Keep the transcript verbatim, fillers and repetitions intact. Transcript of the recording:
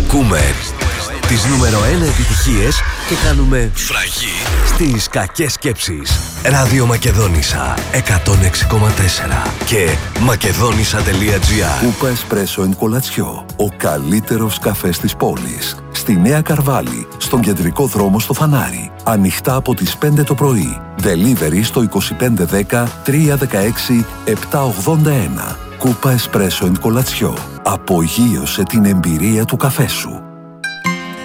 Ακούμε τις νούμερο ένα επιτυχίες και κάνουμε φραγή στις κακές σκέψεις. Ράδιο Μακεδόνισσα εκατόν έξι κόμμα τέσσερα και μακεδόνισσα τελεία τζι άρ. Κούπα Εσπρέσο εν Κολατσιό. Ο καλύτερος καφές της πόλης. Στη Νέα Καρβάλη, στον κεντρικό δρόμο στο Φανάρι. Ανοιχτά από τις πέντε το πρωί. Delivery στο είκοσι πέντε δέκα τριακόσια δεκαέξι επτακόσια ογδόντα ένα. Κούπα Εσπρέσο εν Κολατσιό. Απογείωσε την εμπειρία του καφέ σου.